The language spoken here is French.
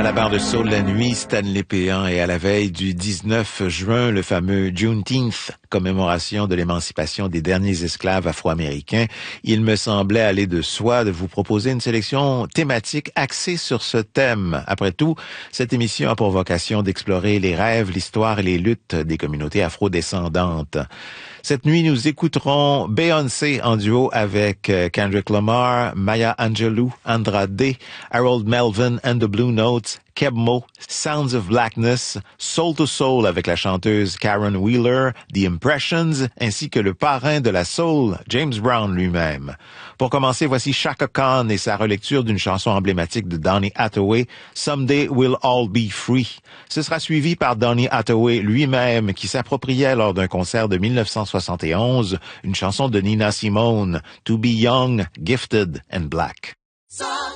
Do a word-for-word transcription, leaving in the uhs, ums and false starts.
À la barre de Soul la nuit, Stanley Péan, et à la veille du dix-neuf juin, le fameux Juneteenth, commémoration de l'émancipation des derniers esclaves afro-américains, il me semblait aller de soi de vous proposer une sélection thématique axée sur ce thème. Après tout, cette émission a pour vocation d'explorer les rêves, l'histoire et les luttes des communautés afro-descendantes. Cette nuit, nous écouterons Beyoncé en duo avec Kendrick Lamar, Maya Angelou, Andrade, Harold Melvin and the Blue Notes, Keb Mo, Sounds of Blackness, Soul to Soul avec la chanteuse Karen Wheeler, The Impressions, ainsi que le parrain de la soul, James Brown lui-même. Pour commencer, voici Chaka Khan et sa relecture d'une chanson emblématique de Donny Hathaway, Someday We'll All Be Free. Ce sera suivi par Donny Hathaway lui-même qui s'appropriait lors d'un concert de mille neuf cent soixante et onze une chanson de Nina Simone, To Be Young, Gifted and Black.